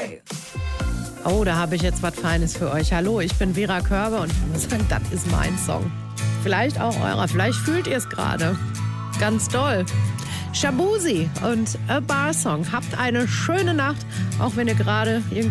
Oh, da habe ich jetzt was Feines für euch. Hallo, ich bin Vera Körber und ich muss sagen, das ist mein Song. Vielleicht auch eurer, vielleicht fühlt ihr es gerade. Ganz doll. Shaboozey und A Bar Song. Habt eine schöne Nacht, auch wenn ihr gerade irgendwie